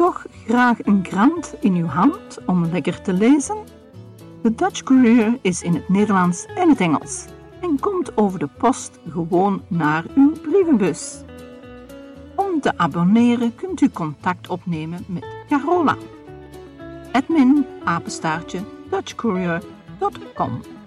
toch graag een krant in uw hand om lekker te lezen? De Dutch Courier is in het Nederlands en het Engels en komt over de post gewoon naar uw brievenbus. Om te abonneren kunt u contact opnemen met Carola. @dutchcourier.com